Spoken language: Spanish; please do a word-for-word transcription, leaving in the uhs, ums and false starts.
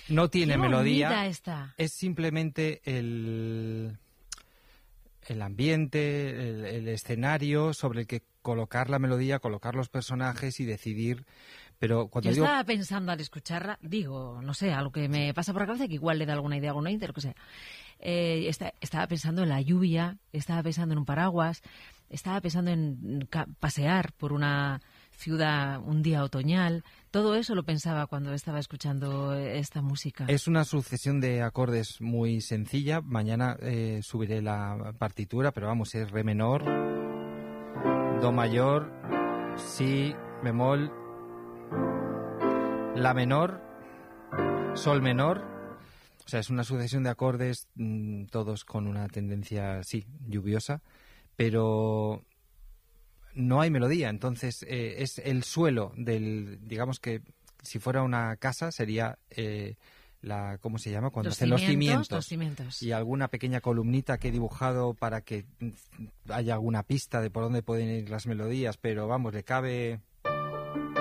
no tiene Qué melodía, está. es simplemente el, el ambiente, el, el escenario sobre el que colocar la melodía, colocar los personajes y decidir. Pero cuando Yo digo... estaba pensando al escucharla, digo, no sé, algo que me pasa por la cabeza, que igual le da alguna idea a alguna idea, lo que sea. Eh, está, estaba pensando en la lluvia, estaba pensando en un paraguas, estaba pensando en ca- pasear por una ciudad un día otoñal. Todo eso lo pensaba cuando estaba escuchando esta música. Es una sucesión de acordes muy sencilla. Mañana eh, subiré la partitura, pero vamos, es re menor, do mayor, si bemol, la menor, sol menor. O sea, es una sucesión de acordes, mmm, todos con una tendencia, sí, lluviosa, pero no hay melodía. Entonces, eh, es el suelo del, digamos que si fuera una casa sería eh, la, ¿cómo se llama? Cuando Los hacen los cimientos, cimientos. los cimientos. Y alguna pequeña columnita que he dibujado para que haya alguna pista de por dónde pueden ir las melodías, pero vamos, le cabe...